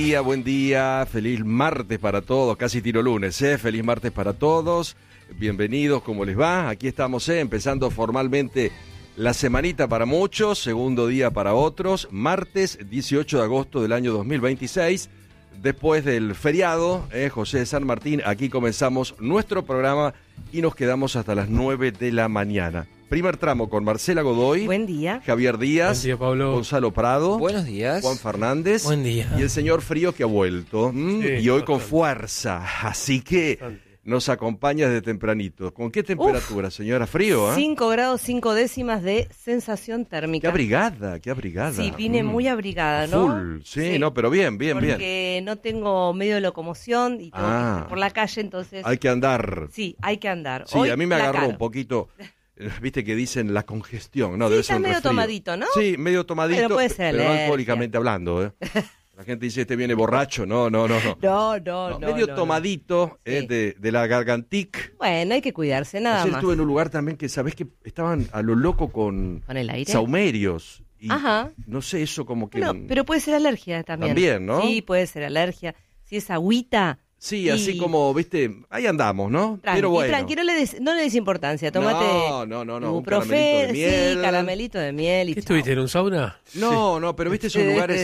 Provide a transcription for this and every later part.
Buen día, feliz martes para todos, casi tiro lunes, feliz martes para todos, bienvenidos, ¿cómo les va? Aquí estamos, empezando formalmente la semanita para muchos, segundo día para otros, martes 18 de agosto del año 2026, después del feriado, José de San Martín, aquí comenzamos nuestro programa y nos quedamos hasta las 9 de la mañana. Primer tramo con Marcela Godoy. Buen día. Javier Díaz. Buen día, Pablo. Gonzalo Prado. Buenos días. Juan Fernández. Buen día. Y el señor Frío que ha vuelto. Sí, y hoy con bastante. fuerza. Así que nos acompaña desde tempranito. ¿Con qué temperatura, señora? Frío, 5 grados 5 décimas de sensación térmica. Qué abrigada, qué abrigada. Sí, vine muy abrigada, A ¿no? full, sí, no, pero bien. Porque no tengo medio de locomoción y tengo que ir por la calle, entonces... Hay que andar. Sí, hay que andar. Sí, Hoy a mí me agarró placar. un poquito... Viste que dicen la congestión, ¿no? Sí, Debe está ser un medio resfrío. tomadito, ¿no? Sí, medio tomadito, Pero puede ser pero no alergia. alcohólicamente hablando, La gente dice, este viene borracho, no. No. Medio tomadito, Sí. de la gargantic. Bueno, hay que cuidarse, nada Ayer más. estuve en un lugar también que, ¿sabés que estaban a lo loco con ¿Con el aire? saumerios? Y Ajá. no sé, eso como que... Bueno, pero puede ser alergia también. También, ¿no? Sí, puede ser alergia. Si es agüita... Sí, así y- como, viste, ahí andamos, ¿no? Pero bueno. Tranqui, no le des importancia, tomate No, un ibuprofeno, caramelito de miel. sí, caramelito de miel y ¿Qué chao. estuviste en un sauna? No, pero viste esos lugares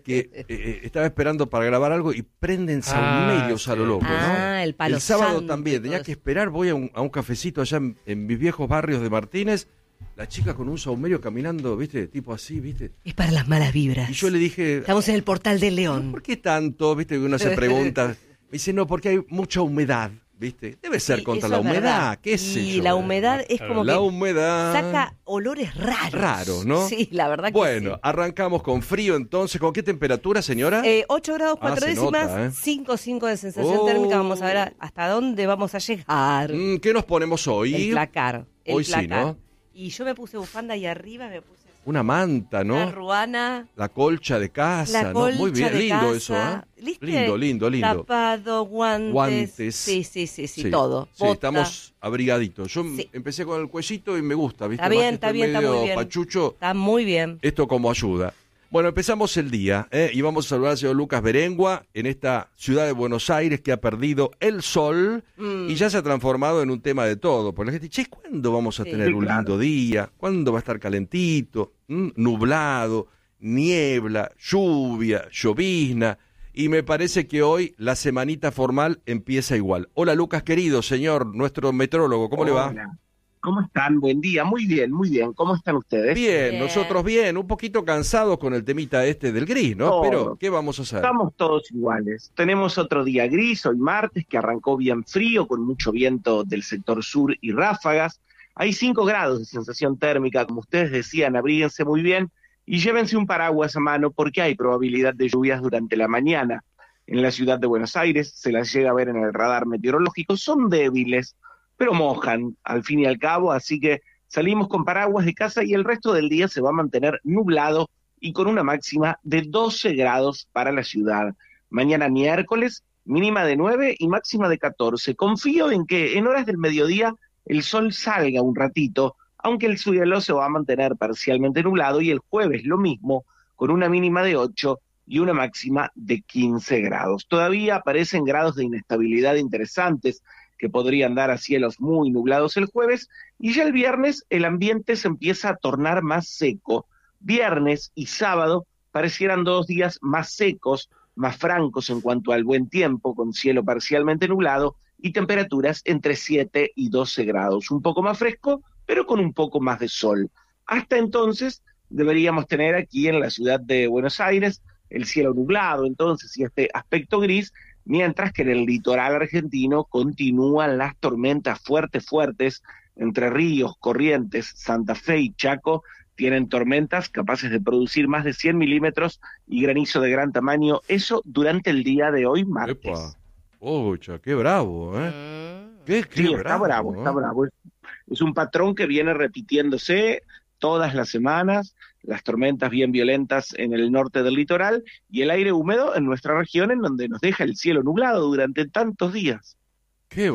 que estaba esperando para grabar algo y prenden saumerios sí. a lo loco, ¿no? Ah, el palo sábado santo también, y tenía todo que eso. esperar, voy a un cafecito allá en mis viejos barrios de Martínez, la chica con un saumerio caminando, viste, tipo así, viste. Es para las malas vibras. Y yo le dije, Estamos en el portal del León. ¿por qué tanto? Viste, que uno se pregunta. Me dice, no, porque hay mucha humedad, viste. Debe ser Sí, contra eso la es humedad, verdad. qué sé Y yo. la humedad es Claro, como La que humedad. saca olores raros. Raro, ¿no? Sí, la verdad que Bueno, sí. arrancamos con frío entonces. ¿Con qué temperatura, señora? 8 grados 4 se décimas, nota, 5 de sensación Oh. térmica. Vamos a ver hasta dónde vamos a llegar. ¿Qué nos ponemos hoy? El placar. El Hoy sí, placar. ¿no? Y yo me puse bufanda y arriba me puse Una manta, una ¿no? ruana. La colcha de casa, La ¿no? colcha Muy bien, de lindo casa. eso, ¿eh? ¿Viste? Lindo. Tapado, guantes. Sí, todo. Sí, Bota. estamos abrigaditos. Yo Sí. empecé con el cuellito y me gusta, ¿viste? Está Más bien, que está estoy bien, está medio muy bien. pachucho, Está muy bien. esto como ayuda. Bueno, empezamos el día, y vamos a saludar al señor Lucas Berengua en esta ciudad de Buenos Aires que ha perdido el sol y ya se ha transformado en un tema de todo. Porque la gente dice, ¿cuándo vamos a Sí. tener un lindo día? ¿Cuándo va a estar calentito? Nublado, niebla, lluvia, llovizna. Y me parece que hoy la semanita formal empieza igual. Hola Lucas, querido señor, nuestro metrólogo, ¿cómo le va? Hola. ¿Cómo están? Buen día. Muy bien. ¿Cómo están ustedes? Bien, Bien. nosotros bien, un poquito cansados con el temita este del gris, ¿no? Todo. Pero, ¿qué vamos a hacer? Estamos todos iguales. Tenemos otro día gris, hoy martes, que arrancó bien frío, con mucho viento del sector sur y ráfagas. Hay 5 grados de sensación térmica, como ustedes decían, abríguense muy bien y llévense un paraguas a mano porque hay probabilidad de lluvias durante la mañana. En la ciudad de Buenos Aires se las llega a ver en el radar meteorológico, son débiles, pero mojan al fin y al cabo, así que salimos con paraguas de casa y el resto del día se va a mantener nublado y con una máxima de 12 grados para la ciudad. Mañana miércoles, mínima de 9 y máxima de 14. Confío en que en horas del mediodía el sol salga un ratito, aunque el cielo se va a mantener parcialmente nublado y el jueves lo mismo, con una mínima de 8 y una máxima de 15 grados. Todavía aparecen grados de inestabilidad interesantes que podrían dar a cielos muy nublados el jueves, y ya el viernes el ambiente se empieza a tornar más seco. Viernes y sábado parecieran 2 días más secos, más francos en cuanto al buen tiempo, con cielo parcialmente nublado y temperaturas entre 7 y 12 grados. Un poco más fresco, pero con un poco más de sol. Hasta entonces deberíamos tener aquí en la ciudad de Buenos Aires el cielo nublado, entonces, y este aspecto gris, mientras que en el litoral argentino continúan las tormentas fuertes, Entre Ríos, Corrientes, Santa Fe y Chaco tienen tormentas capaces de producir más de 100 milímetros y granizo de gran tamaño, eso durante el día de hoy martes. Epa. Ocha, qué bravo, ¿eh? Qué Sí, está bravo, ¿eh? está bravo. Es un patrón que viene repitiéndose todas las semanas, las tormentas bien violentas en el norte del litoral y el aire húmedo en nuestra región, en donde nos deja el cielo nublado durante tantos días. Qué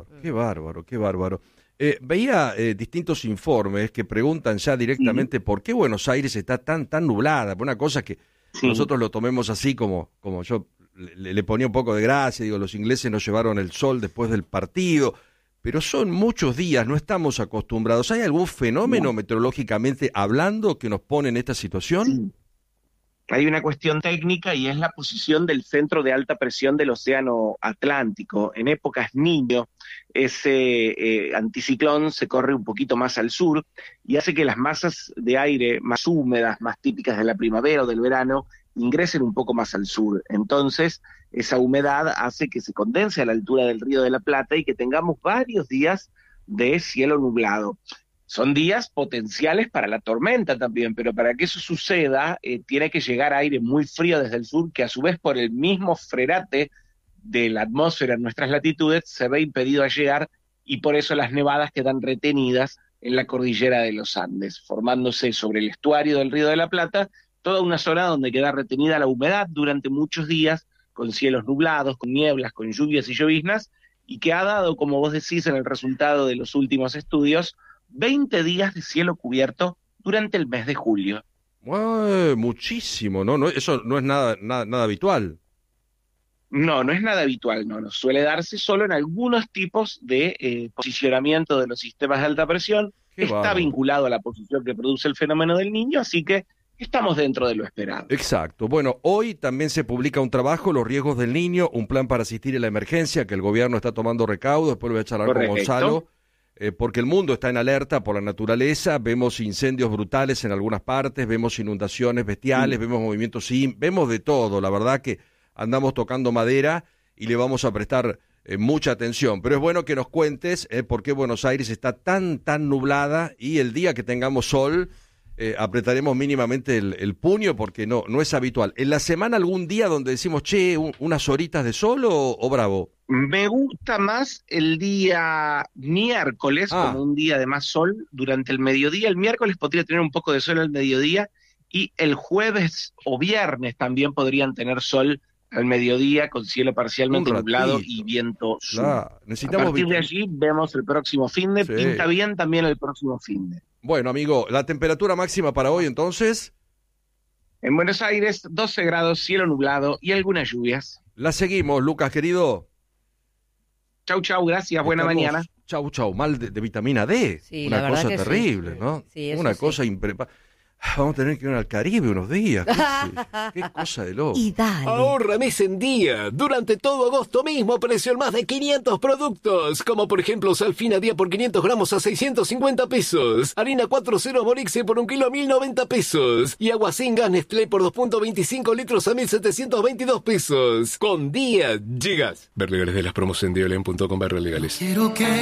bárbaro. Veía distintos informes que preguntan ya directamente por qué Buenos Aires está tan nublada. Una cosa que nosotros lo tomemos así como yo le ponía un poco de gracia, digo, los ingleses nos llevaron el sol después del partido, pero son muchos días, no estamos acostumbrados. ¿Hay algún fenómeno meteorológicamente hablando que nos pone en esta situación? Sí. Hay una cuestión técnica y es la posición del centro de alta presión del Océano Atlántico. En épocas Niño, ese anticiclón se corre un poquito más al sur y hace que las masas de aire más húmedas, más típicas de la primavera o del verano, ingresen un poco más al sur. Entonces, esa humedad hace que se condense a la altura del Río de la Plata y que tengamos varios días de cielo nublado. Son días potenciales para la tormenta también, pero para que eso suceda tiene que llegar aire muy frío desde el sur, que a su vez por el mismo frenate de la atmósfera en nuestras latitudes se ve impedido a llegar y por eso las nevadas quedan retenidas en la cordillera de los Andes, formándose sobre el estuario del Río de la Plata toda una zona donde queda retenida la humedad durante muchos días, con cielos nublados, con nieblas, con lluvias y lloviznas, y que ha dado, como vos decís en el resultado de los últimos estudios, 20 días de cielo cubierto durante el mes de julio. Muchísimo, ¿no? Eso no es nada habitual. No es nada habitual, no suele darse solo en algunos tipos de posicionamiento de los sistemas de alta presión. Está vinculado a la posición que produce el fenómeno del Niño, así que estamos dentro de lo esperado. Exacto. Bueno, hoy también se publica un trabajo, Los riesgos del Niño, un plan para asistir a la emergencia, que el gobierno está tomando recaudo. Después lo voy a charlar con Gonzalo. Porque el mundo está en alerta por la naturaleza, vemos incendios brutales en algunas partes, vemos inundaciones bestiales, vemos movimientos, vemos de todo, la verdad que andamos tocando madera y le vamos a prestar mucha atención, pero es bueno que nos cuentes por qué Buenos Aires está tan nublada y el día que tengamos sol apretaremos mínimamente el puño porque no es habitual. ¿En la semana algún día donde decimos, unas horitas de sol o bravo? Me gusta más el día miércoles, como un día de más sol durante el mediodía. El miércoles podría tener un poco de sol al mediodía y el jueves o viernes también podrían tener sol al mediodía con cielo parcialmente nublado y viento sur. A partir de allí vemos el próximo finde, pinta bien también el próximo finde. Bueno, amigo, ¿la temperatura máxima para hoy entonces? En Buenos Aires, 12 grados, cielo nublado y algunas lluvias. La seguimos, Lucas, querido. Chau, gracias, buena mañana. Chau, mal de vitamina D. Sí, una cosa terrible, sí. ¿No? Sí, una cosa Vamos a tener que ir al Caribe unos días. Qué cosa de loco. Y dale. Ahorra mes en día. Durante todo agosto mismo precio en más de 500 productos. Como por ejemplo Salfina día por 500 gramos a 650 pesos. Harina 4.0 Morixe por 1 kilo a 1.090 pesos. Y agua sin gas Nestlé por 2.25 litros a 1.722 pesos. Con día llegas. Ver legales de las promos en dialen.com/legales.